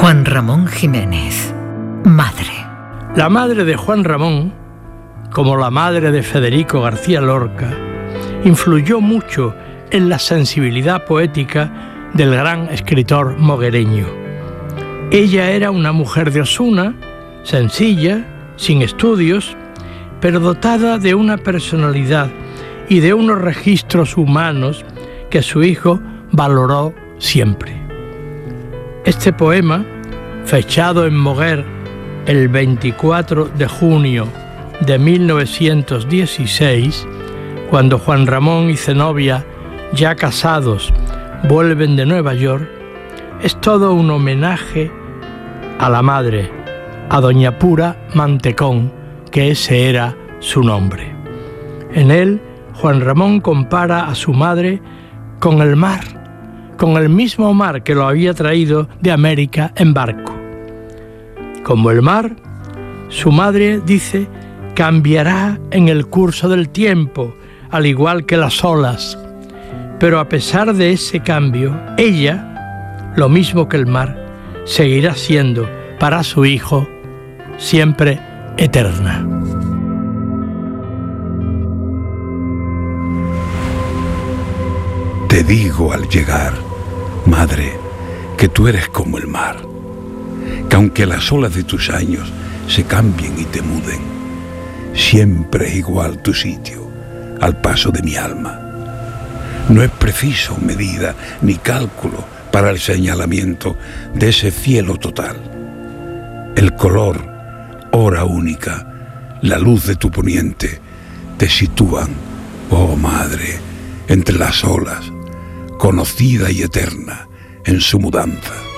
Juan Ramón Jiménez, madre. La madre de Juan Ramón, como la madre de Federico García Lorca, influyó mucho en la sensibilidad poética del gran escritor moguereño. Ella era una mujer de Osuna, sencilla, sin estudios, pero dotada de una personalidad y de unos registros humanos que su hijo valoró siempre. Este poema, fechado en Moguer el 24 de junio de 1916, cuando Juan Ramón y Zenobia, ya casados, vuelven de Nueva York, es todo un homenaje a la madre, a doña Pura Mantecón, que ese era su nombre. En él, Juan Ramón compara a su madre con el mar, con el mismo mar que lo había traído de América en barco. Como el mar, su madre, dice, cambiará en el curso del tiempo, al igual que las olas. Pero a pesar de ese cambio, ella, lo mismo que el mar, seguirá siendo para su hijo siempre eterna. Te digo al llegar, madre, que tú eres como el mar, que aunque las olas de tus años se cambien y te muden, siempre es igual tu sitio al paso de mi alma. No es preciso medida ni cálculo para el señalamiento de ese cielo total. El color, hora única, la luz de tu poniente te sitúan, oh madre, entre las olas, conocida y eterna en su mudanza.